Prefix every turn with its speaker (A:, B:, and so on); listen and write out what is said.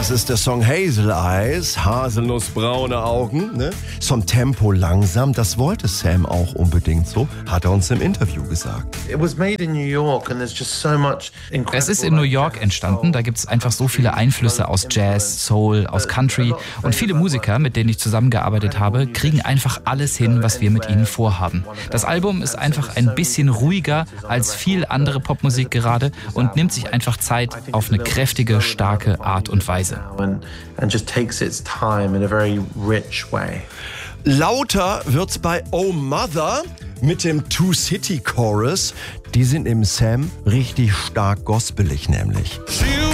A: Das ist der Song Hazel Eyes, haselnussbraune Augen. Ne? Vom Tempo langsam, das wollte Sam auch unbedingt so, hat er uns im Interview gesagt.
B: Es ist in New York entstanden, da gibt es einfach so viele Einflüsse aus Jazz, Soul, aus Country und viele Musiker, mit denen ich zusammengearbeitet habe, kriegen einfach alles hin, was wir mit ihnen vorhaben. Das Album ist einfach ein bisschen ruhiger als viel andere Popmusik gerade und nimmt sich einfach Zeit auf eine kräftige, starke Art und Weise.
A: Lauter wird's bei Oh Mother mit dem Two City Chorus. Die sind im Sam richtig stark gospelig nämlich.